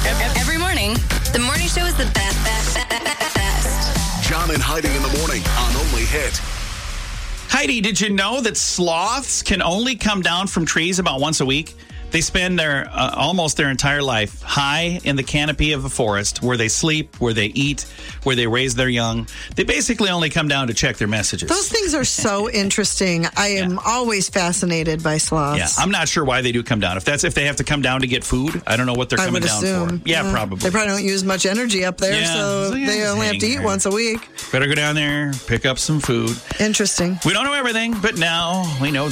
Every morning, the morning show is the best. John and Heidi in the morning on Only Hit. Heidi, did you know that sloths can only come down from trees about once a week? They spend their almost their entire life high in the canopy of a forest where they sleep, where they eat, where they raise their young. They basically only come down to check their messages. Those things are so interesting. I am always fascinated by sloths. Yeah, I'm not sure why they do come down. If they have to come down to get food, I don't know what they're coming down for. Yeah, probably. They probably don't use much energy up there, so they only have to eat once a week. Better go down there, pick up some food. Interesting. We don't know everything, but now we know